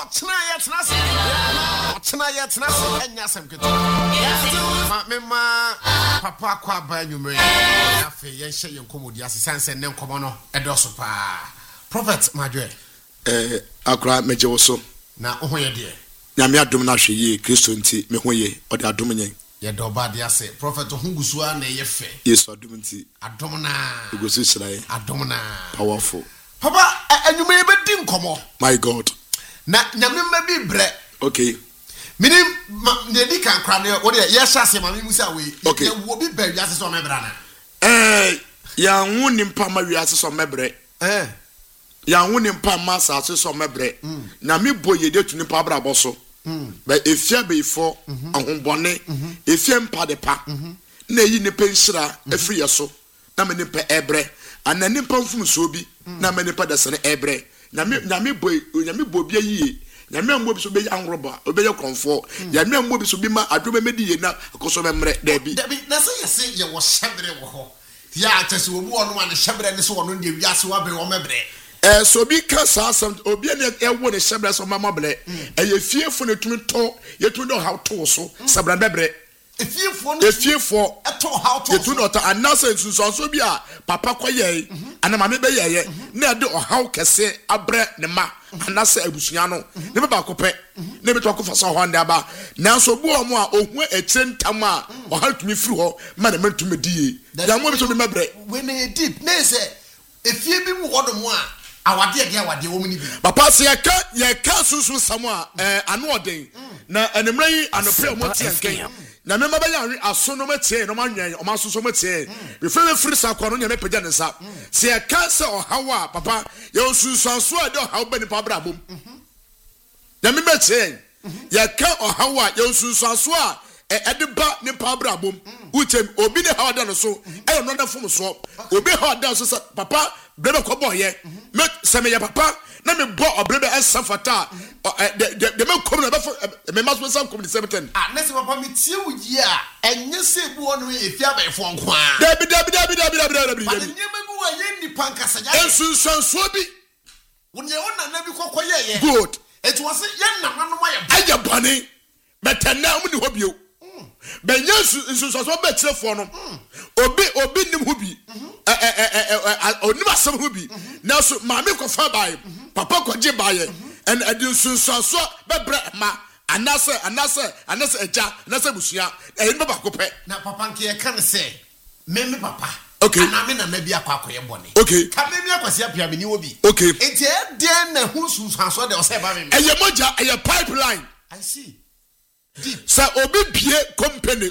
enya sem keto ma papa kwa ba nyumre afi yen hye yen komodi asesanse ne nkomo no edoso pa prophet madwe akra mejewoso na ohoye de nyame adom na hwe Kristo nti me hoye ode adom nyen ye do ba de ase prophet hungusu a na ye fe yesu adom nti adom na egosu sirae adom na powerful papa anyumre be di nkomo my god na nyame ma bi bre okay minim ne di kan kra ne wo de ye hyase ma mi musa we okay wo bi ba wiase so mebra na ya hu nimpa ma wiase so mebre ya hu nimpa ma sa so mebre na me boye de tu nimpa bra boso ba efia be ifo ahombone efia mpa de pa na yi ne penhira afiri yeso na me nimpa ebre ana nimpa mfum so bi na me nimpa da sene ebre na me boy bia yi nyame ambo bi so be anroba obeye konfo nyame ambo bi so bi ma adoma medi ye na akoso memre da bi na se yese ye wo shebre wo ho ya tese obu onu ma ne shebre ne so wono de wiase wa be wo mebre so bi ka sa sam obi ne ewo ne shebre so mama ble ye fiefo ne tumi to ye tumi do how to so sabra bebre efiefo eto how to ye tumi do ta anasa nsunso bi a papa koye ana mame be ye na de o how kese abre ne ma anasa abusunya no ne ba kopɛ ne beto akofa so ho ndaba na so bu omo a ohun ekyrentam a o ha tumi firi ho ma na mentumi die ya mo bi so bi mebre we ne deep ne se efie bi mu hodo mo a awade wo mu ni bi papa se ye ka susu samo a anu oden na enemra yi anopre mo tienken na me maba ya aso no matie no manwen o maso so matie we free sakwa no nyame pagya ne sa se ye ka se o hawa papa ye osunsanso a de o hawa bani pa brabom na me matie ye ka o hawa ye osunsanso a ede ba ne pa brabom utem obi ne hawa da no so e no da fom so obi hawa da so papa brebe ko boye me se me ya papa na me bo obrebe esafata de me kom na be me maso sam kom ni 17 na se papa me tie wuji a enye se bu onu efia ba efo nko a dabi nyema bi wa ye ni pankasa ya ensunsanso bi wonye wona na bi kokoye ye good eti wose ye nananom aye bane betana mu ni hobio benya ensunsanso be tirefo no obi nim hobi onim asem hobi na so maame ko fa bae papa ko je bae en adin sunsanso bebre ma anase eja anase busia e no ba ko pe na papa nke ye kan se me papa okay na me na bi akwakoye bone okay ka me akwase apia me ni obi okay enti e den na hu sunsanso de o se ba me eye moja eye pipeline I see deep sa obi bie company